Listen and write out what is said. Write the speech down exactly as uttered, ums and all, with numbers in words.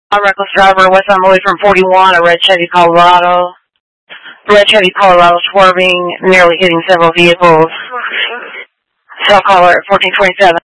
A reckless driver west on the way from forty-one, a red Chevy Colorado. Red Chevy Colorado swerving, nearly hitting several vehicles. Cell caller at fourteen twenty-seven.